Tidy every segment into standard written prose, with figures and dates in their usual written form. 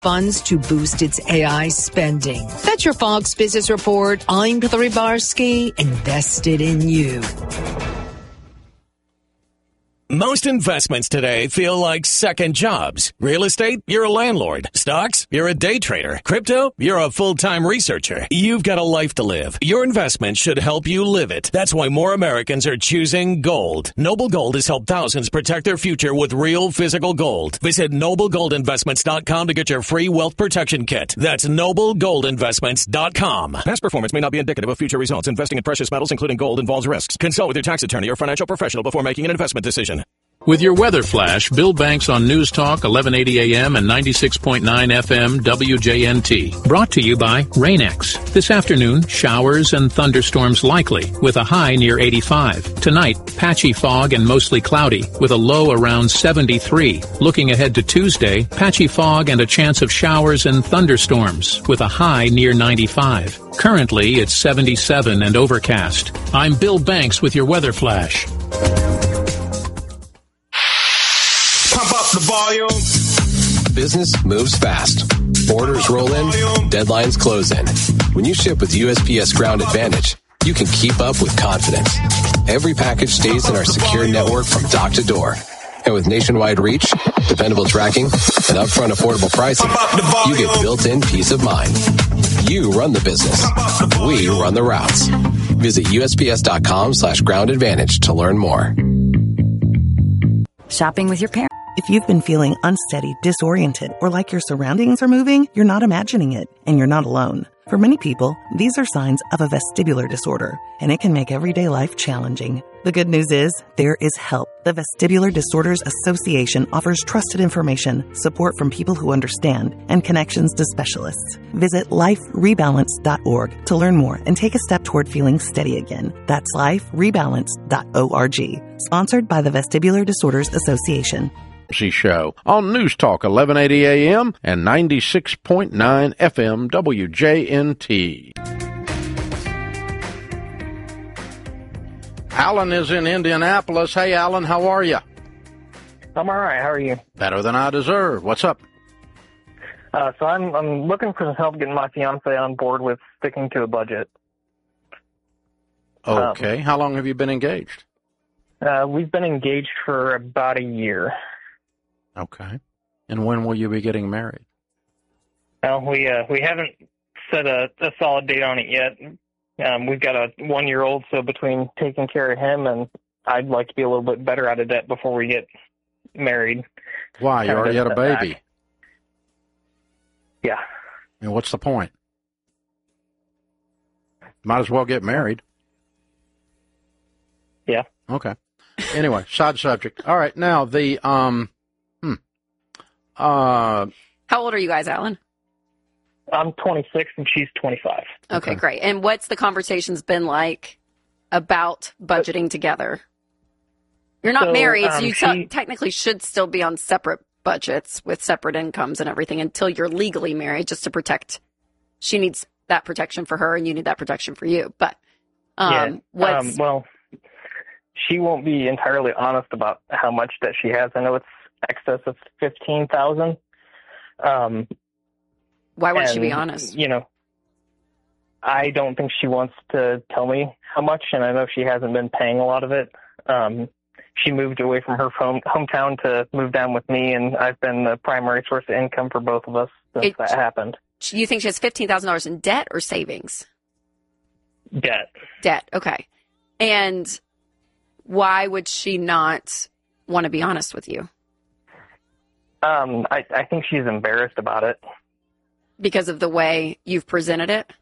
funds to boost its AI spending. That's your Fox Business Report. I'm Hillary Barsky, invested in you. Most investments today feel like second jobs. Real estate, you're a landlord. Stocks, you're a day trader. Crypto, you're a full-time researcher. You've got a life to live. Your investment should help you live it. That's why more Americans are choosing gold. Noble Gold has helped thousands protect their future with real physical gold. Visit NobleGoldInvestments.com to get your free wealth protection kit. That's NobleGoldInvestments.com. Past performance may not be indicative of future results. Investing in precious metals, including gold, involves risks. Consult with your tax attorney or financial professional before making an investment decision. With your weather flash, Bill Banks on News Talk 1180 AM and 96.9 FM WJNT. Brought to you by Rain-X. This afternoon, showers and thunderstorms likely with a high near 85. Tonight, patchy fog and mostly cloudy with a low around 73. Looking ahead to Tuesday, patchy fog and a chance of showers and thunderstorms with a high near 95. Currently, it's 77 and overcast. I'm Bill Banks with your weather flash. The volume. Business moves fast. Orders roll in, deadlines close in. When you ship with USPS Ground Advantage, you can keep up with confidence. Every package stays in our secure network from dock to door. And with nationwide reach, dependable tracking, and upfront affordable pricing, you get built-in peace of mind. You run the business. We run the routes. Visit USPS.com/Ground Advantage to learn more. Shopping with your parents. If you've been feeling unsteady, disoriented, or like your surroundings are moving, you're not imagining it, and you're not alone. For many people, these are signs of a vestibular disorder, and it can make everyday life challenging. The good news is, there is help. The Vestibular Disorders Association offers trusted information, support from people who understand, and connections to specialists. Visit liferebalance.org to learn more and take a step toward feeling steady again. That's liferebalance.org. Sponsored by the Vestibular Disorders Association. Show on News Talk 1180 AM and 96.9 FM WJNT. Alan is in Indianapolis. Hey, Alan, how are you? I'm all right. How are you? Better than I deserve. What's up? So I'm looking for some help getting my fiance on board with sticking to a budget. Okay. How long have you been engaged? We've been engaged for about a year. Okay. And when will you be getting married? Well, we haven't set a solid date on it yet. We've got a 1-year-old, so between taking care of him and I'd like to be a little bit better out of debt before we get married. Why? You already had a baby. Yeah. And what's the point? Might as well get married. Yeah. Okay. Anyway, side subject. All right. Now, the, how old are you guys, Alan? I'm 26 and she's 25. Okay, great. And what's the conversations been like about budgeting together? You're not married, so you technically should still be on separate budgets with separate incomes and everything until you're legally married, just to protect. She needs that protection for her and you need that protection for you. But well, she won't be entirely honest about how much that she has. I know it's excess of $15,000. Why won't she be honest? You know, I don't think she wants to tell me how much, and I know she hasn't been paying a lot of it. She moved away from her hometown to move down with me, and I've been the primary source of income for both of us since that happened. You think she has $15,000 in debt or savings? Debt. Okay. And why would she not want to be honest with you? I think she's embarrassed about it. Because of the way you've presented it?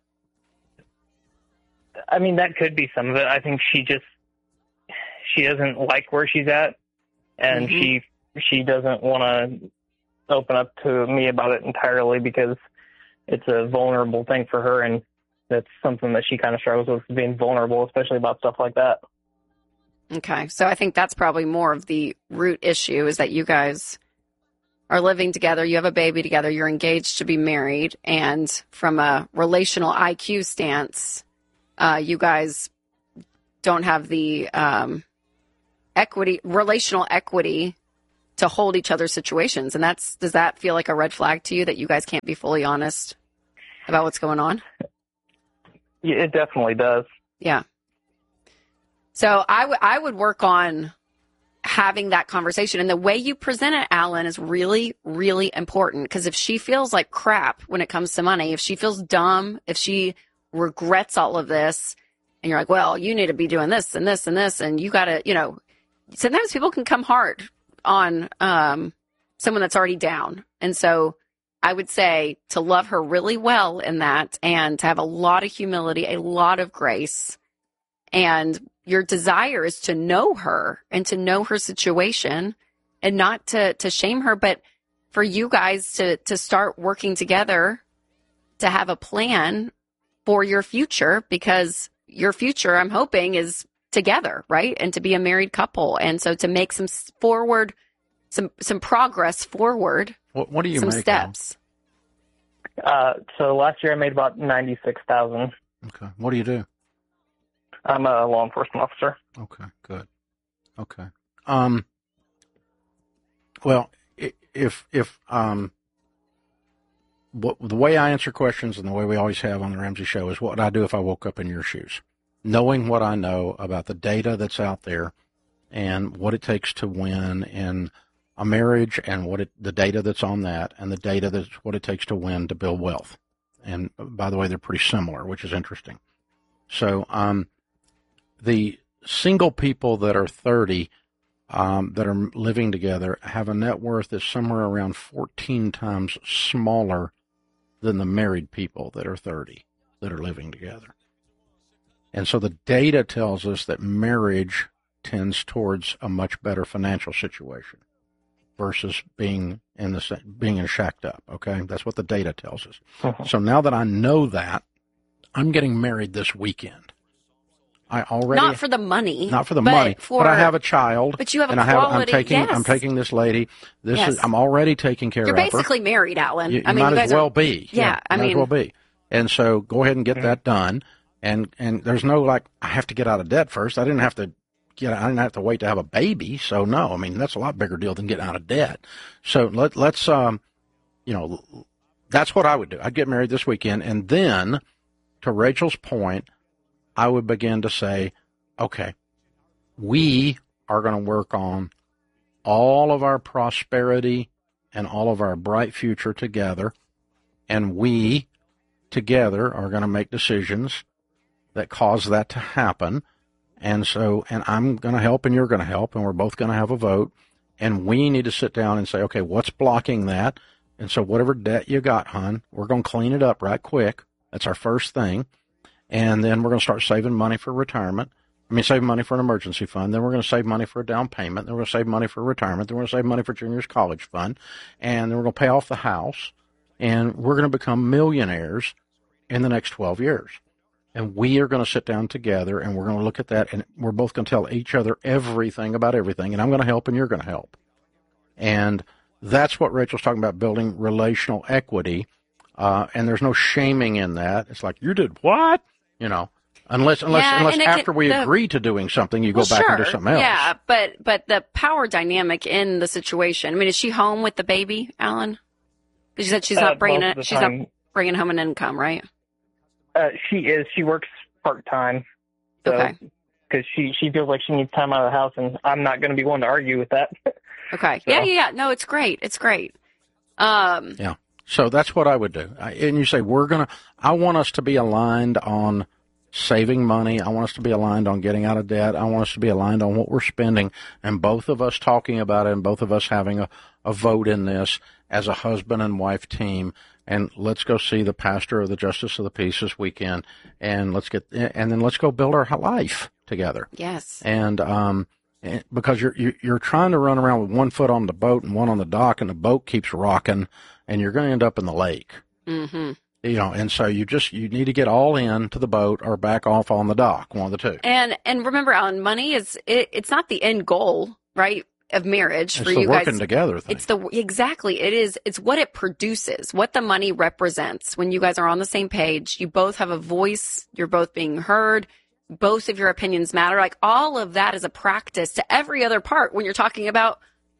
I mean, that could be some of it. I think she doesn't like where she's at, and she doesn't want to open up to me about it entirely because it's a vulnerable thing for her, and that's something that she kind of struggles with, being vulnerable, especially about stuff like that. Okay, so I think that's probably more of the root issue, is that you guys are living together, you have a baby together, you're engaged to be married, and from a relational IQ stance, you guys don't have the relational equity to hold each other's situations. And does that feel like a red flag to you that you guys can't be fully honest about what's going on? Yeah, it definitely does. Yeah. So I would work on having that conversation. And the way you present it, Alan, is really, really important. Because if she feels like crap when it comes to money, if she feels dumb, if she regrets all of this, and you're like, well, you need to be doing this and this and this, and you got to, sometimes people can come hard on someone that's already down. And so I would say to love her really well in that, and to have a lot of humility, a lot of grace. And your desire is to know her and to know her situation, and not to shame her, but for you guys to start working together to have a plan for your future, because your future, I'm hoping, is together, right? And to be a married couple. And so to make some progress forward. What do you some make? Steps. So last year I made about $96,000. Okay. What do you do? I'm a law enforcement officer. Okay, good. Okay. Well, if the way I answer questions and the way we always have on the Ramsey Show is what would I do if I woke up in your shoes? Knowing what I know about the data that's out there and what it takes to win in a marriage, and the data that's on that, and the data that's what it takes to win to build wealth. And by the way, they're pretty similar, which is interesting. So the single people that are 30 that are living together have a net worth that's somewhere around 14 times smaller than the married people that are 30 that are living together. And so the data tells us that marriage tends towards a much better financial situation versus being shacked up. Okay, that's what the data tells us. Uh-huh. So now that I know that, I'm getting married this weekend. I already not for the money, but I have a child. But you have quality. I'm taking this lady. I'm already taking care of her. You're basically married, Alan. You might as well be. Yeah, I mean, might as well be. And so go ahead and get that done. And there's no I have to get out of debt first. I didn't have to wait to have a baby. So no, I mean, that's a lot bigger deal than getting out of debt. So let's that's what I would do. I'd get married this weekend, and then, to Rachel's point, I would begin to say, okay, we are going to work on all of our prosperity and all of our bright future together, and we together are going to make decisions that cause that to happen. And I'm going to help and you're going to help, and we're both going to have a vote, and we need to sit down and say, okay, what's blocking that? And so whatever debt you got, hon, we're going to clean it up right quick. That's our first thing. And then we're going to start saving money for retirement. Save money for an emergency fund. Then we're going to save money for a down payment. Then we're going to save money for retirement. Then we're going to save money for junior's college fund. And then we're going to pay off the house. And we're going to become millionaires in the next 12 years. And we are going to sit down together, and we're going to look at that, and we're both going to tell each other everything about everything. And I'm going to help, and you're going to help. And that's what Rachel's talking about, building relational equity. And there's no shaming in that. It's like, you did what? Unless after we agree to doing something, you go back and do something else. Yeah, but the power dynamic in the situation. Is she home with the baby, Alan? Because you said she's not bringing home an income, right? She is. She works part-time. So, okay. Because she feels like she needs time out of the house, and I'm not going to be one to argue with that. Okay. So. Yeah. No, it's great. It's great. Yeah. So that's what I would do. And you say, I want us to be aligned on saving money. I want us to be aligned on getting out of debt. I want us to be aligned on what we're spending, and both of us talking about it, and both of us having a vote in this as a husband and wife team. And let's go see the pastor of the Justice of the Peace this weekend, and then let's go build our life together. Yes. And because you're trying to run around with one foot on the boat and one on the dock, and the boat keeps rocking, and you're going to end up in the lake. Mm-hmm. And so you need to get all in to the boat or back off on the dock, one of the two. And remember, Alan, money it's not the end goal, right, of marriage for you guys. It's the working together thing. Exactly. It's what it produces, what the money represents. When you guys are on the same page, you both have a voice, you're both being heard, both of your opinions matter. Like, all of that is a practice to every other part when you're talking about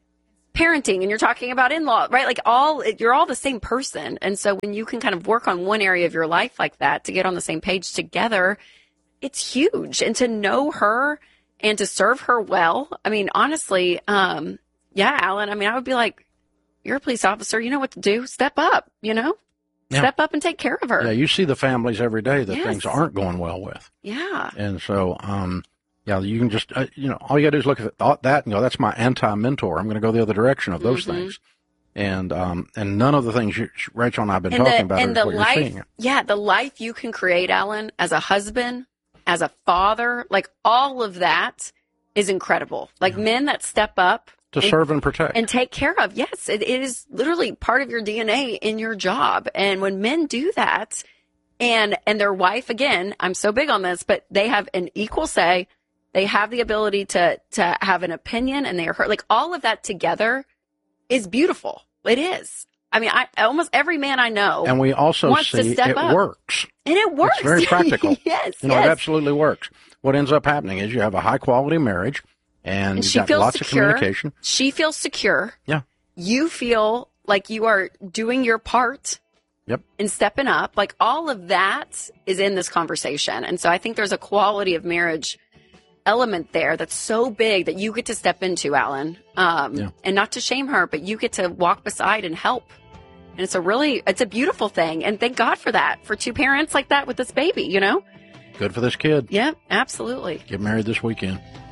parenting and you're talking about in-law, right? Like you're all the same person. And so when you can kind of work on one area of your life like that to get on the same page together, it's huge. And to know her and to serve her well. I mean, honestly, Alan, I mean, I would be like, you're a police officer. You know what to do. Step up, step up and take care of her. Yeah. You see the families every day that things aren't going well with. Yeah. And so, you can just, all you got to do is look at that and go, that's my anti-mentor. I'm going to go the other direction of those things. And none of the things Rachel and I have been talking about is what you're seeing. Yeah, the life you can create, Alan, as a husband, as a father, like all of that is incredible. Like men that step up. To serve and protect. And take care of. Yes, it is literally part of your DNA in your job. And when men do that, and their wife, again, I'm so big on this, but they have an equal say. They have the ability to have an opinion, and they are heard. Like all of that together is beautiful. It is. I mean, almost every man I know. And we also see it works. And it works. It's very practical. Yes. It absolutely works. What ends up happening is you have a high quality marriage, and you've got lots of communication. She feels secure. Yeah. You feel like you are doing your part. Yep. And stepping up. Like all of that is in this conversation. And so I think there's a quality of marriage element there that's so big that you get to step into, Alan, and not to shame her, but you get to walk beside and help. And it's a beautiful thing. And thank God for that, for two parents like that with this baby, Good for this kid. Yeah, absolutely. Get married this weekend.